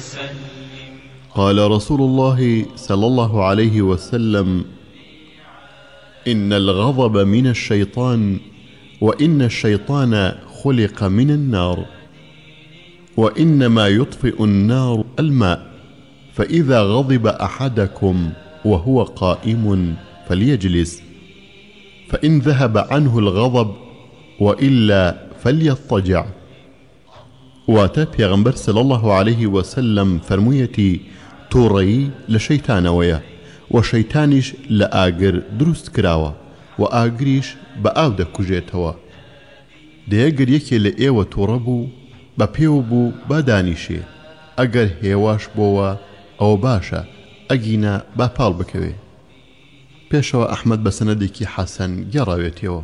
قال رسول الله صلى الله عليه وسلم: إن الغضب من الشيطان، وإن الشيطان خلق من النار، وإنما يطفئ النار الماء، فإذا غضب أحدكم وهو قائم فليجلس، فإن ذهب عنه الغضب وإلا فليضطجع. واتە پێغەمبەر صلی الله عليه وسلم فەرموویەتی تووڕەیی لە شەیتانەوەیە و شەیتانیش لە ئاگر دروست کراوە و ئاگریش بە ئاو دەکوژێتەوە. دەیەگەر یەکێ لە ئێوە تووڕە بوو بە پێو بوو با دانیشێ، ئەگەر هێواش بۆوە ئەوە باشە، ئەگینە با پاڵ بکەوێ. پێشەوە ئەحمەد بە سەنەدێکی حەسەن گێڕاوێتەوە.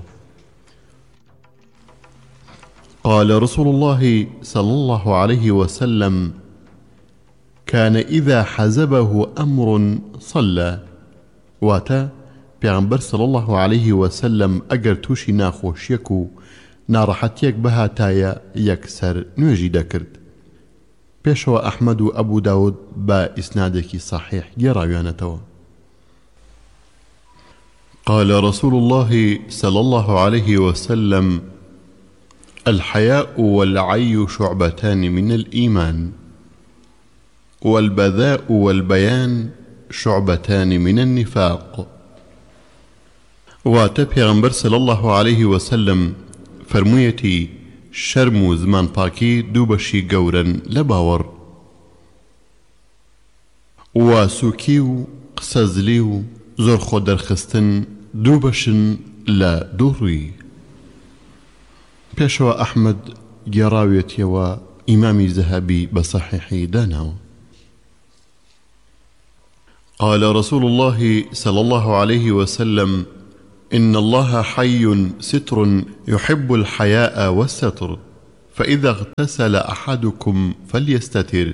قال رسول الله صلى الله عليه وسلم: كان إذا حزبه أمر صلى. واتا پیغمبر صلى الله عليه وسلم اگر توشی ناخۆشیەک و ناڕەحەتیەک بەهاتایە یەکسەر نوێژی دەکرد. پێشەوە ئەحمەد و ئەبوو داود بە ئیسنادێکی صحیح گێڕاویانەتەوە. قال رسول الله صلى الله عليه وسلم: الحياء والعي شعبتان من الإيمان، والبذاء والبيان شعبتان من النفاق. واتە پێغەمبەر صلی الله عليه وسلم فەرموویەتی شەرم و زمان پاکی دوو بەشی گەورن لە باوەڕ، و سووکی و قسەزلی و زۆر خۆ دەرخستن دوو بەشن لە دوو ڕووی. پێشەوە ئەحمەد گێڕاوێتیەوە، ئیمامی زەهەبی بە صحیحی داناوە. قال رسول الله صلى الله عليه وسلم: إن الله حي ستر يحب الحياء والستر، فإذا اغتسل أحدكم فليستتر.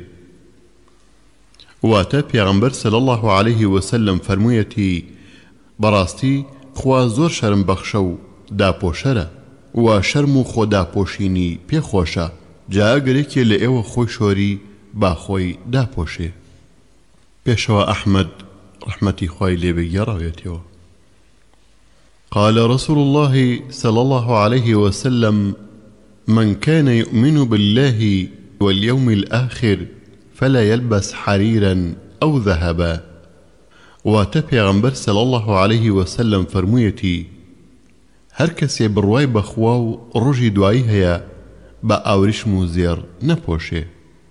واتە پێغەمبەر صلى الله عليه وسلم فەرموویەتی بەڕاستی خوا زۆر شەرم بەخشە و داپۆشەرە، و شەرم و خۆداپۆشینی پێخۆشە، جا ئەگەرێکێ لە ئێوە خۆی شۆری با خۆی داپۆشێ. پێشەوە ئەحمەد ڕەحمەتی خوای لێبێ گێڕاوێتەوە. قال رسول الله صلى الله عليه وسلم: من كان يؤمن بالله واليوم الآخر فلا يلبس حريرا أو ذهبا. واتە پێغەمبەر صلى الله عليه وسلم فەرموویەتی هەر کەسێ بڕوای بەخوا و ڕۆژی دوایی هەیە بە ئاوریشم و زێر نەپۆشێ.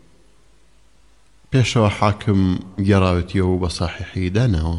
پێشەوە حاکم گێڕاوێتیەوە بە صحیحی داناوە.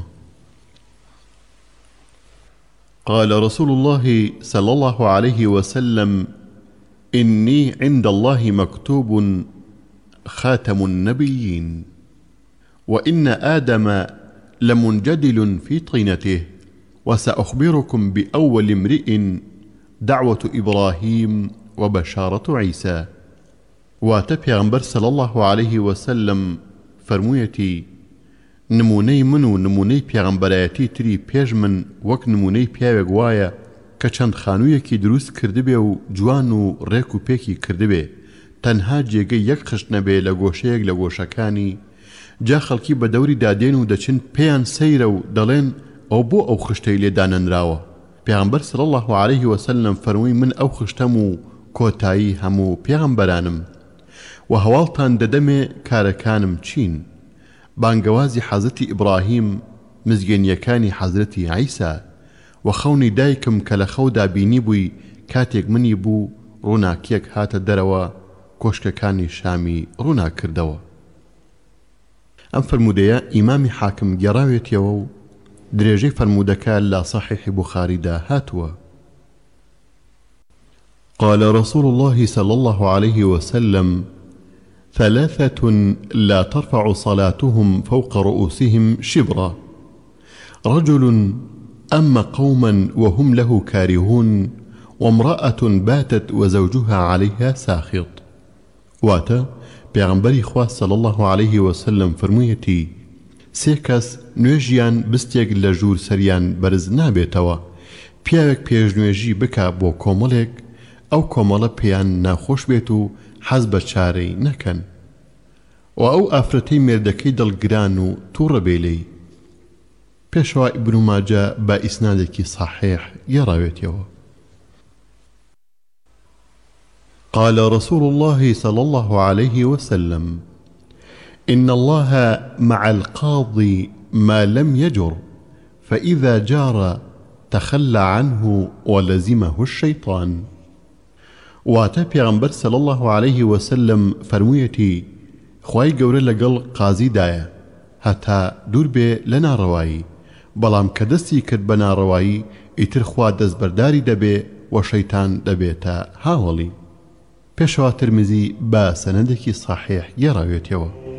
قال رسول الله صلى الله عليه وسلم: إني عند الله مكتوب خاتم النبيين، وإن آدم لمنجدل في طينته، وسأخبركم بأول امرئ دعوة إبراهيم وبشارة عيسى. واتە پێغەمبەر صلى الله عليه وسلم فەرموویەتی نمونەی من و نمونەی پێغەمبەرایەتی تری پێش من وەک نمونەی پیاوێک وایە کە چەند خانوویەکی دروست کردبێ و جوان و ڕێک و پێکی کردبێ، تەنها جێگەی یەک خشت نەبێ لە گۆشەیەک لە گۆشەکانی، جا خەڵکی بە دەوری دادێن و دەچن پێیان سەیرە و دەڵێن ئەو بۆ ئەو خشتەی لێدانەنراوە. پێغەمبەر صلی الله عليه وسلم فەرمووی من ئەو خشتەم و کۆتایی هەموو پێغەمبەرانم، و هەواڵتان دەدەمێ کارەکانم چین. بانگەوازی حەزرەتی ئیبراهیم، مزگەنیەکانی حەزرەتی عیسا، و خەونی دایکم کە لە خەودا بینی بووی کاتێک منی بوو ڕووناکیەک هاتە دەرەوە کۆشکەکانی شامی ڕوونا کردەوە. ئەم فەرمودەیە ئیمامی حاکم گێڕاوێتیەوە و درێژەی فەرمودەکە لە صحیحی بوخاریدا هاتووە. قال رسول الله صلى الله عليه وسلم: ثلاثة لا ترفع صلاتهم فوق رؤوسهم شبرا: رجل أما قوما وهم له كارهون، وامرأة باتت وزوجها عليها ساخط. واتا پیغمبری خوا صلی الله عليه وسلم فرموویەتی سێ کەس نوێژیان بستێک لە ژوور سەریان بەرز نابێتەوە، پیاوێک پێشنوێژی بکا بۆ و ئەو ئافرەتەی مێردەکەی دڵگران و تووڕە بێلەی. پێشەوە ئیبن ماجە بە ئیسنادێکی صحیح گێڕاوێتەوە. قال رسول الله صلى الله عليه وسلم: إن الله مع القاضي ما لم يجر، فإذا جار تخلى عنه ولزمه الشيطان. واتە پێغەمبەر صلى الله عليه وسلم فەرموویەتی خوای گەورە لەگەڵ قازیدایە هەتا دوور بێ لە ناڕەوایی، بەڵام کە دەستی کرد بە ناڕەوایی ئیتر خوا دەستبەرداری دەبێ و شەیتان دەبێتە هاوڵی. پێشەوە ترمزی بە سەنەدێکی صحیح گێڕاوێتەوە.